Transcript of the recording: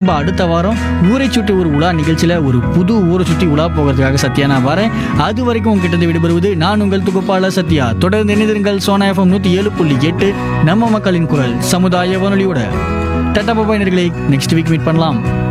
நம்ம அடுத்த வாரம் ஊரை சுற்றி ஒரு உலா நிகழ்ச்சியில் ஒரு புது ஊரை சுற்றி உலா போகிறதுக்காக சத்யா நான் வரேன். அது வரைக்கும் உங்ககிட்ட இருந்து விடுபடுவது நான் உங்கள் தொகுப்பாளர் சத்யா. தொடர்ந்து இணைந்திருங்கள் சோனா எஃப்எம் 107.8 நம்ம மக்களின் குரல் சமுதாய வானொலியோட. டாடா பாய் நேயர்களே, நெக்ஸ்ட் வீக் மீட் பண்ணலாம்.